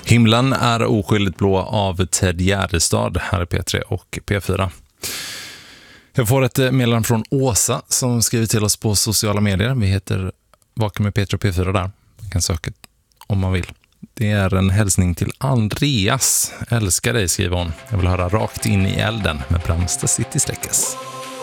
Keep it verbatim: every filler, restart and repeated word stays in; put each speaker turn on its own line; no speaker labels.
Himlen är oskyldigt blå av Ted Gärdestad här i P tre och P fyra. Jag får ett meddelande från Åsa som skriver till oss på sociala medier. Vi heter Vaken med P tre och P fyra där. Man kan söka om man vill. Det är en hälsning till Andreas. Älskar dig, skriver hon. Jag vill höra Rakt in i elden med Bramsta City Släckes.